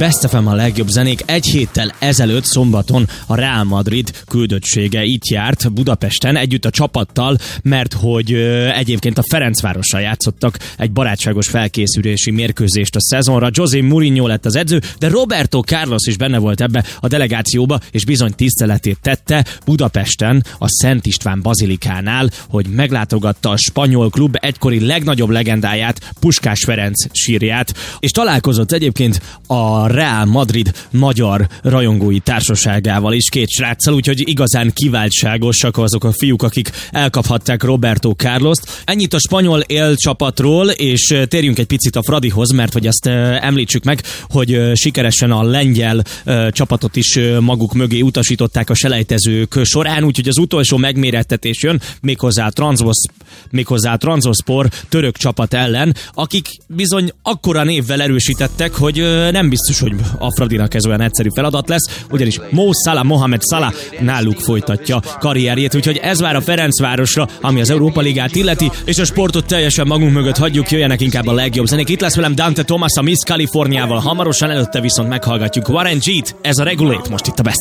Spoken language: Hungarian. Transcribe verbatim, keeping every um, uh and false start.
Best ef em a legjobb zenék. Egy héttel ezelőtt szombaton a Real Madrid küldöttsége itt járt Budapesten együtt a csapattal, mert hogy ö, egyébként a Ferencvárossal játszottak egy barátságos felkészülési mérkőzést a szezonra. José Mourinho lett az edző, de Roberto Carlos is benne volt ebbe a delegációba, és bizony tiszteletét tette Budapesten a Szent István bazilikánál, hogy meglátogatta a spanyol klub egykori legnagyobb legendáját, Puskás Ferenc sírját, és találkozott egyébként a Real Madrid magyar rajongói társaságával is, két sráccal, úgyhogy igazán kiváltságosak azok a fiúk, akik elkaphatták Roberto Carlost. Ennyit a spanyol élcsapatról, és térjünk egy picit a Fradihoz, mert hogy ezt említsük meg, hogy sikeresen a lengyel csapatot is maguk mögé utasították a selejtezők során, úgyhogy az utolsó megmérettetés jön, méghozzá a Transzvosz, méghozzá a Transzvoszpor török csapat ellen, akik bizony akkora névvel erősítettek, hogy nem biztos, hogy a Fradinak ez olyan egyszerű feladat lesz, ugyanis Mo Salah, Mohamed Salah náluk folytatja karrierjét, úgyhogy ez vár a Ferencvárosra, ami az Európa Ligát illeti, és a sportot teljesen magunk mögött hagyjuk, jöjjenek inkább a legjobb zenék. Itt lesz velem Dante Thomas a Miss Californiával, hamarosan előtte viszont meghallgatjuk Warren G-t, ez a Regulate most itt a Best